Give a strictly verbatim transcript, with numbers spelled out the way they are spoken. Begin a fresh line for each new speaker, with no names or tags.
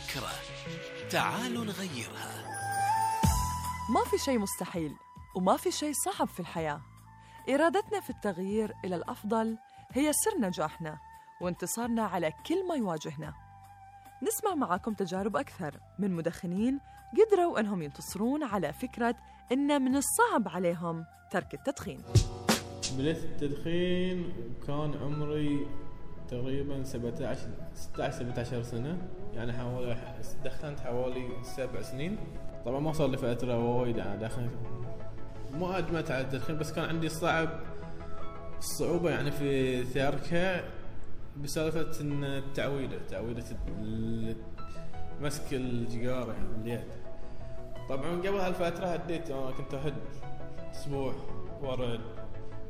فكرة تعالوا نغيرها.
ما في شيء مستحيل وما في شيء صعب في الحياة. إرادتنا في التغيير إلى الأفضل هي سر نجاحنا وانتصارنا على كل ما يواجهنا. نسمع معاكم تجارب أكثر من مدخنين قدروا أنهم ينتصرون على فكرة إن من الصعب عليهم ترك التدخين.
بديت التدخين وكان عمري تقريبا سبعة عشر ستة عشر سبعة عشر سنة، يعني حوالي دخنت حوالي سبع سنين. طبعا ما صار لي فترة وايد أنا داخل، ما أدمت على التدخين، بس كان عندي صعب الصعوبة يعني في تركها بسالفة إن التعويدة تعويدة مسك الجيجارة يعني باليد. طبعا قبل هالفترة هديت، أنا كنت أهد أسبوع ورد